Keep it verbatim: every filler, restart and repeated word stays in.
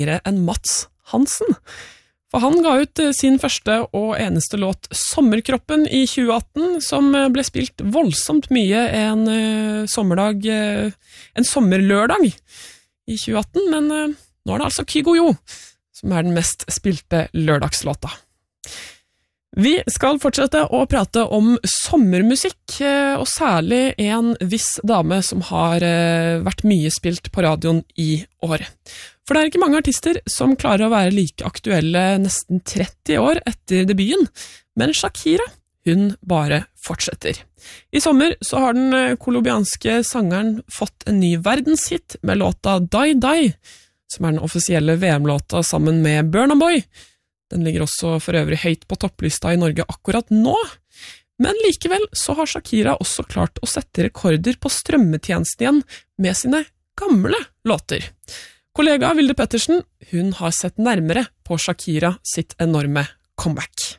enn Mats Hansen. For han ga ut sin første og eneste låt Sommerkroppen i tjue atten, som ble spilt voldsomt mye en uh, sommerdag, uh, en sommerlørdag i tjue atten, men uh, nå er det altså Kygo Jo som er den mest spilte lørdagslåta. Vi skal fortsette å prate om sommermusikk, og særlig en viss dame som har vært mye spilt på radioen i år. For det er ikke mange artister som klarer å være like aktuelle nesten tretti år etter debuten, men Shakira, hun bare fortsetter. I sommer så har den kolumbianske sangeren fått en ny verdenshit med låta Die Die, som er den offisielle V M-låta sammen med Burna Boy. Den ligger også for øvrig høyt på topplista i Norge akkurat nå, men likevel så har Shakira også klart å sette rekorder på strømmetjenesten igjen med sine gamle låter. Kollega Vilde Pettersen, hun har sett nærmere på Shakira sitt enorme comeback.